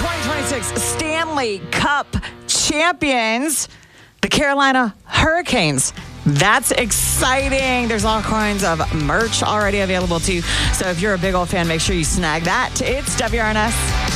2026 Stanley Cup champions, the Carolina Hurricanes. That's exciting. There's all kinds of merch already available too. So if you're a big old fan, make sure you snag that. It's WRNS.